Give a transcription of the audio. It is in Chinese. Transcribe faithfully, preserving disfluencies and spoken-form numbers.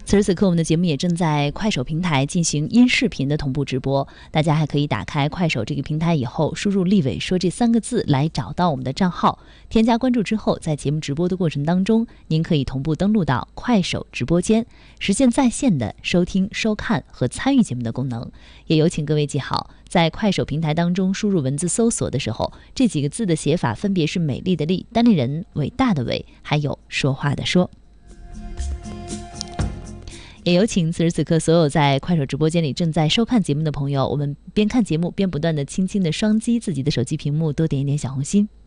此时此刻，我们的节目也正在快手平台进行音视频的同步直播，大家还可以打开快手这个平台以后，输入立伟说这三个字来找到我们的账号，添加关注之后，在节目直播的过程当中，您可以同步登录到快手直播间，实现在线的收听、收看和参与节目的功能。也有请各位记好，在快手平台当中输入文字搜索的时候，这几个字的写法分别是美丽的丽、单立人、伟大的伟，还有说话的说。也有请此时此刻所有在快手直播间里正在收看节目的朋友，我们边看节目边不断的轻轻的双击自己的手机屏幕，多点一点小红心。